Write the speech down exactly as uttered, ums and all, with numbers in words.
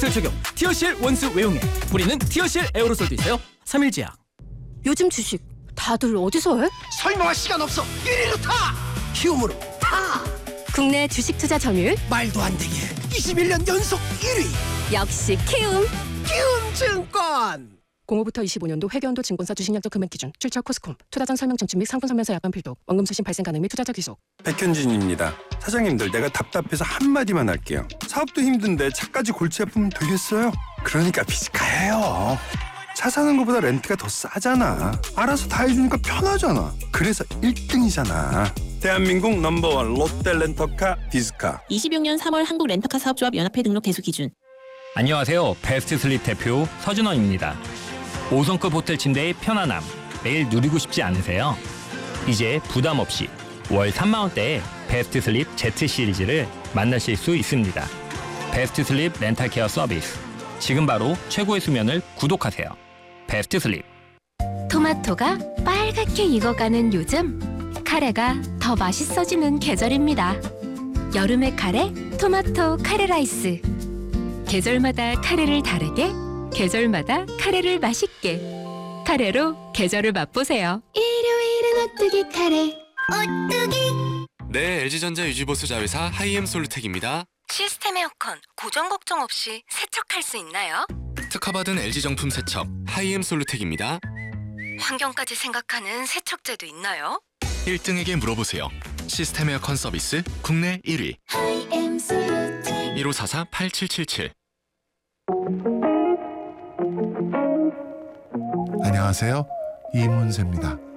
프로젝트 적용 티어실 원수 외용에 우리는 티어실 에어로솔도 있어요. 삼일제약. 요즘 주식 다들 어디서 해? 설명할 시간 없어. 일 위로 타. 키움으로 타. 국내 주식 투자 점유율 말도 안 되게 이십일 년 연속 일 위. 역시 키움. 키움증권. 공오부터 이십오 년도 회계연도 증권사 주식약정 금액 기준 출처 코스콤 투자 전 설명 청취 및 상품 설명서 약관 필독 원금 수신 발생 가능 및 투자자 귀속. 백현진입니다. 사장님들, 내가 답답해서 한마디만 할게요. 사업도 힘든데 차까지 골치 아프면 되겠어요? 그러니까 비스카예요. 차 사는 것보다 렌트가 더 싸잖아. 알아서 다 해주니까 편하잖아. 그래서 일 등이잖아. 대한민국 넘버원 롯데 렌터카 비스카. 이십육 년 삼월 한국 렌터카 사업조합 연합회 등록 대수 기준. 안녕하세요. 베스트 슬립 대표 서준원입니다. 오 성급 호텔 침대의 편안함 매일 누리고 싶지 않으세요? 이제 부담 없이 월 삼만 원대에 베스트 슬립 Z 시리즈를 만나실 수 있습니다. 베스트 슬립 렌탈 케어 서비스. 지금 바로 최고의 수면을 구독하세요. 베스트 슬립. 토마토가 빨갛게 익어가는 요즘, 카레가 더 맛있어지는 계절입니다. 여름의 카레, 토마토 카레 라이스. 계절마다 카레를 다르게, 계절마다 카레를 맛있게. 카레로 계절을 맛보세요. 일요일은 오뚜기 카레. 오뚜기. 네, 엘지전자 유지보수 자회사 하이엠 솔루텍입니다. 시스템 에어컨 고정 걱정 없이 세척할 수 있나요? 특허받은 엘지 정품 세척 하이엠 솔루텍입니다. 환경까지 생각하는 세척제도 있나요? 일 등에게 물어보세요. 시스템 에어컨 서비스 국내 일 위. 하이엠 솔루텍. 일오사사 팔칠칠칠. 안녕하세요. 이문세입니다.